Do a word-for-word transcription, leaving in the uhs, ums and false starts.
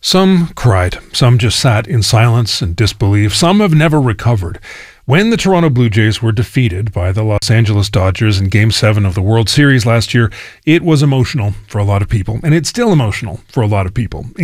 Some cried. Some just sat in silence and disbelief. Some have never recovered. When the Toronto Blue Jays were defeated by the Los Angeles Dodgers in Game seven of the World Series last year, it was emotional for a lot of people, and it's still emotional for a lot of people.